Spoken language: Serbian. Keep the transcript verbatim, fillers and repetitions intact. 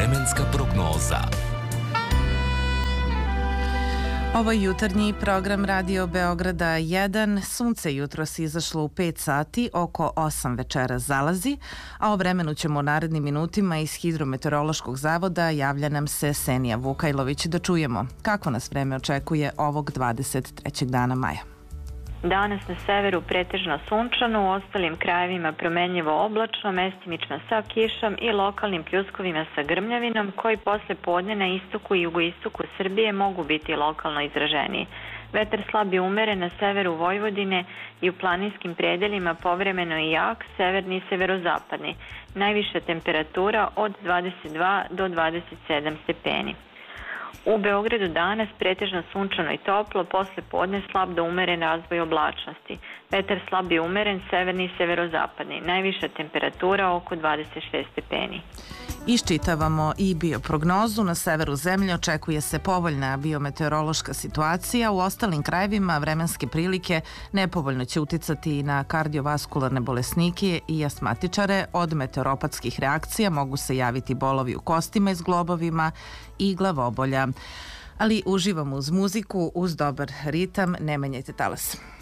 Vremenska prognoza. Ovo je jutarnji program Radio Beograda jedan. Sunce jutros izašlo u pet sati, oko osam večera zalazi, a o vremenu ćemo u narednim minutima iz Hidrometeorološkog zavoda. Javlja nam se Senija Vukajlović. Da čujemo kako nas vreme očekuje ovog dvadeset trećeg dana maja. Danas na severu pretežno sunčano, u ostalim krajevima promenljivo oblačno, mestimično sa kišom i lokalnim pljuskovima sa grmljavinom, koji posle podne na istoku i jugoistoku Srbije mogu biti lokalno izraženiji. Vetar slab i umeren na severu Vojvodine i u planinskim predelima povremeno i jak, severni i severozapadni. Najviša temperatura od dvadeset dva do dvadeset sedam stepeni. U Beogradu danas pretežno sunčano i toplo, posle podne slab do umeren razvoj oblačnosti. Vetar slab i umeren, severni i severozapadni. Najviša temperatura oko dvadeset šest stepeni. Iščitavamo i bioprognozu. Na severu zemlje očekuje se povoljna biometeorološka situacija. U ostalim krajevima vremenske prilike nepovoljno će uticati i na kardiovaskularne bolesnike i astmatičare. Od meteoropatskih reakcija mogu se javiti bolovi u kostima i zglobovima i glavobolja. Ali uživamo uz muziku, uz dobar ritam. Ne menjajte talas.